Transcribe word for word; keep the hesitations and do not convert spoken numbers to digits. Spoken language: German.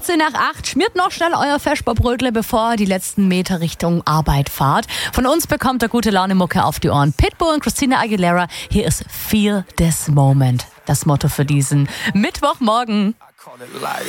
vierzehn nach acht. Schmiert noch schnell euer Vesperbrötle, bevor ihr die letzten Meter Richtung Arbeit fahrt. Von uns bekommt ihr gute Laune-Mucke auf die Ohren. Pitbull und Christina Aguilera. Hier ist Feel This Moment. Das Motto für diesen Mittwochmorgen.